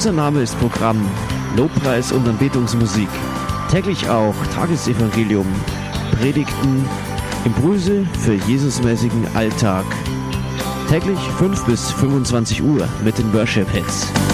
Unser Name ist Programm, Lobpreis und Anbetungsmusik. Täglich auch Tagesevangelium, Predigten, Impulse für Jesusmäßigen Alltag. Täglich 5 bis 25 Uhr mit den Worship Hits.